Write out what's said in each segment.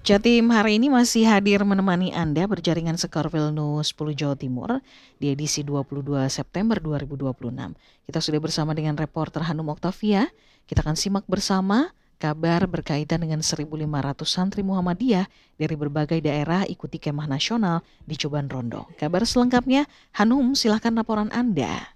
Jatim hari ini masih hadir menemani Anda berjaringan Sekarvil News 10 Jawa Timur di edisi 22 September 2026. Kita sudah bersama dengan reporter Hanum Oktavia. Kita akan simak bersama kabar berkaitan dengan 1.500 santri Muhammadiyah dari berbagai daerah ikuti kemah nasional di Coban Rondo. Kabar selengkapnya, Hanum, silahkan laporan Anda.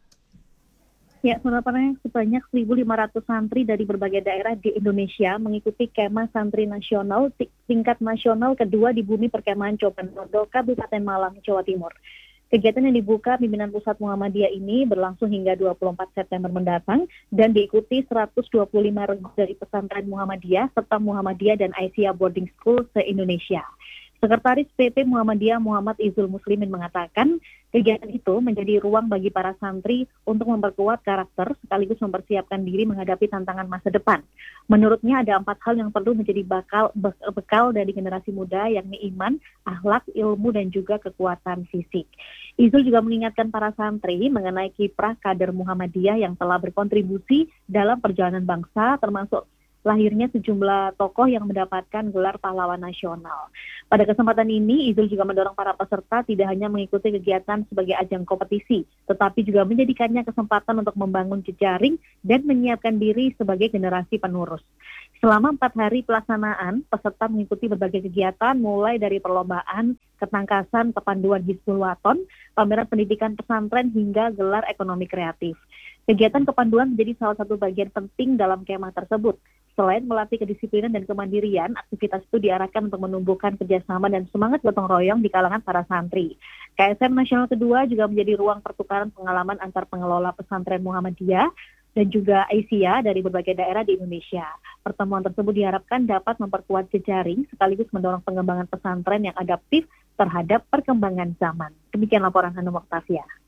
Ya, sebenarnya sebanyak 1.500 santri dari berbagai daerah di Indonesia mengikuti kemah santri nasional tingkat nasional kedua di bumi perkemahan Coban Rondo, Kabupaten Malang, Jawa Timur. Kegiatan yang dibuka pimpinan Pusat Muhammadiyah ini berlangsung hingga 24 September mendatang dan diikuti 125 regu dari pesantren Muhammadiyah serta Muhammadiyah dan Aisyah Boarding School se-Indonesia. Sekretaris PP Muhammadiyah Muhammad Izul Muslimin mengatakan kegiatan itu menjadi ruang bagi para santri untuk memperkuat karakter sekaligus mempersiapkan diri menghadapi tantangan masa depan. Menurutnya ada 4 hal yang perlu menjadi bekal dari generasi muda, yakni iman, akhlak, ilmu, dan juga kekuatan fisik. Izul juga mengingatkan para santri mengenai kiprah kader Muhammadiyah yang telah berkontribusi dalam perjalanan bangsa, termasuk lahirnya sejumlah tokoh yang mendapatkan gelar pahlawan nasional. Pada kesempatan ini, Izul juga mendorong para peserta tidak hanya mengikuti kegiatan sebagai ajang kompetisi, tetapi juga menjadikannya kesempatan untuk membangun jejaring dan menyiapkan diri sebagai generasi penerus. Selama 4 hari pelaksanaan, peserta mengikuti berbagai kegiatan mulai dari perlombaan, ketangkasan, kepanduan Hizbul Waton, pameran pendidikan pesantren hingga gelar ekonomi kreatif. Kegiatan kepanduan menjadi salah satu bagian penting dalam kemah tersebut. Selain melatih kedisiplinan dan kemandirian, aktivitas itu diarahkan untuk menumbuhkan kerjasama dan semangat gotong royong di kalangan para santri. KSM Nasional kedua juga menjadi ruang pertukaran pengalaman antar pengelola pesantren Muhammadiyah dan juga Aisyah dari berbagai daerah di Indonesia. Pertemuan tersebut diharapkan dapat memperkuat jejaring sekaligus mendorong pengembangan pesantren yang adaptif terhadap perkembangan zaman. Demikian laporan Hanum Oktavia.